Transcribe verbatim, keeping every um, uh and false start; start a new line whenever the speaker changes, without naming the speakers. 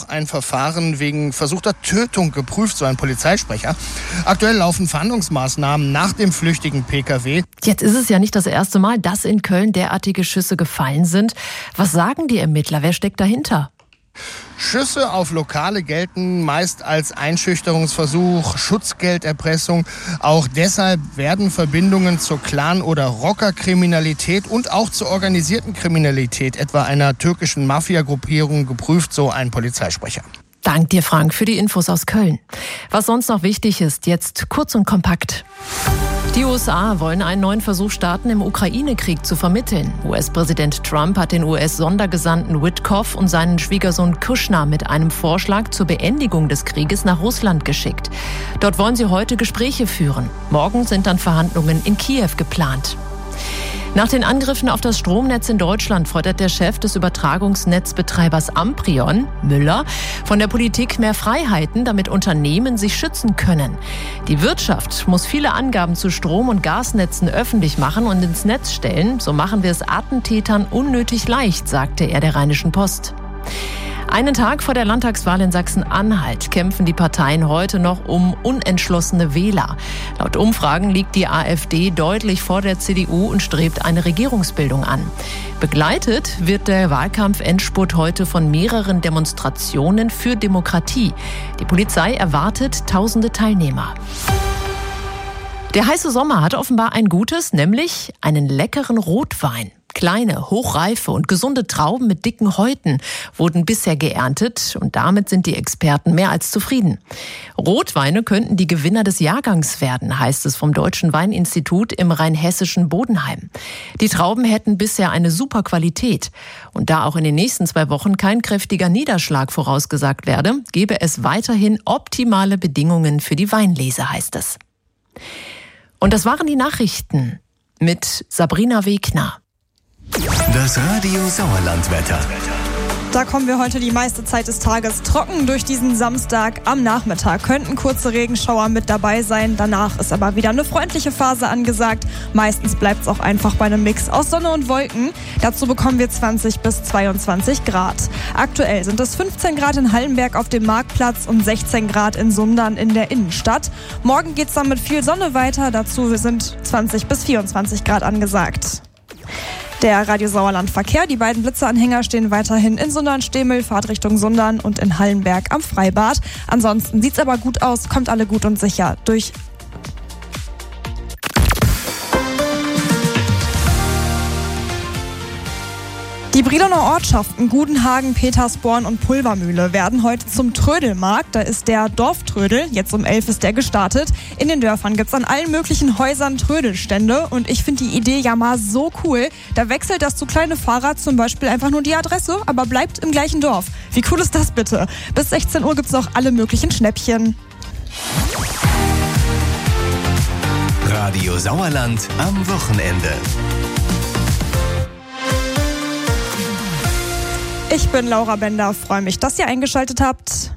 ein Verfahren wegen versuchter Tötung geprüft, so ein Polizeisprecher. Aktuell laufen Verhandlungsmaßnahmen nach dem flüchtigen P K W.
Jetzt ist es ja nicht das erste Mal, dass in Köln derartige Schüsse gefallen sind. Was sagen die Ermittler? Wer steckt dahinter?
Schüsse auf Lokale gelten meist als Einschüchterungsversuch, Schutzgelderpressung. Auch deshalb werden Verbindungen zur Clan- oder Rockerkriminalität und auch zur organisierten Kriminalität, etwa einer türkischen Mafia-Gruppierung, geprüft, so ein Polizeisprecher.
Dank dir, Frank, für die Infos aus Köln. Was sonst noch wichtig ist, jetzt kurz und kompakt. Die U S A wollen einen neuen Versuch starten, im Ukraine-Krieg zu vermitteln. U S-Präsident Trump hat den U S-Sondergesandten Witkoff und seinen Schwiegersohn Kushner mit einem Vorschlag zur Beendigung des Krieges nach Russland geschickt. Dort wollen sie heute Gespräche führen. Morgen sind dann Verhandlungen in Kiew geplant. Nach den Angriffen auf das Stromnetz in Deutschland fordert der Chef des Übertragungsnetzbetreibers Amprion, Müller, von der Politik mehr Freiheiten, damit Unternehmen sich schützen können. Die Wirtschaft muss viele Angaben zu Strom- und Gasnetzen öffentlich machen und ins Netz stellen. So machen wir es Attentätern unnötig leicht, sagte er der Rheinischen Post. Einen Tag vor der Landtagswahl in Sachsen-Anhalt kämpfen die Parteien heute noch um unentschlossene Wähler. Laut Umfragen liegt die AfD deutlich vor der C D U und strebt eine Regierungsbildung an. Begleitet wird der Wahlkampf-Endspurt heute von mehreren Demonstrationen für Demokratie. Die Polizei erwartet tausende Teilnehmer. Der heiße Sommer hat offenbar ein Gutes, nämlich einen leckeren Rotwein. Kleine, hochreife und gesunde Trauben mit dicken Häuten wurden bisher geerntet und damit sind die Experten mehr als zufrieden. Rotweine könnten die Gewinner des Jahrgangs werden, heißt es vom Deutschen Weininstitut im rheinhessischen Bodenheim. Die Trauben hätten bisher eine super Qualität. Und da auch in den nächsten zwei Wochen kein kräftiger Niederschlag vorausgesagt werde, gebe es weiterhin optimale Bedingungen für die Weinlese, heißt es. Und das waren die Nachrichten mit Sabrina Wegner.
Das Radio Sauerland-Wetter.
Da kommen wir heute die meiste Zeit des Tages trocken durch diesen Samstag. Am Nachmittag könnten kurze Regenschauer mit dabei sein. Danach ist aber wieder eine freundliche Phase angesagt. Meistens bleibt es auch einfach bei einem Mix aus Sonne und Wolken. Dazu bekommen wir zwanzig bis zweiundzwanzig Grad. Aktuell sind es fünfzehn Grad in Hallenberg auf dem Marktplatz und sechzehn Grad in Sundern in der Innenstadt. Morgen geht es dann mit viel Sonne weiter. Dazu sind zwanzig bis vierundzwanzig Grad angesagt. Der Radio Sauerland Verkehr. Die beiden Blitzeanhänger stehen weiterhin in Sundern-Stehmel, Fahrtrichtung Sundern und in Hallenberg am Freibad. Ansonsten sieht's aber gut aus, kommt alle gut und sicher durch. Die Briloner Ortschaften Gudenhagen, Petersborn und Pulvermühle werden heute zum Trödelmarkt. Da ist der Dorftrödel, jetzt um elf ist der gestartet. In den Dörfern gibt's an allen möglichen Häusern Trödelstände und ich finde die Idee ja mal so cool. Da wechselt das zu kleine Fahrrad zum Beispiel einfach nur die Adresse, aber bleibt im gleichen Dorf. Wie cool ist das bitte? Bis sechzehn Uhr gibt's noch alle möglichen Schnäppchen.
Radio Sauerland am Wochenende.
Ich bin Laura Bender, freue mich, dass ihr eingeschaltet habt.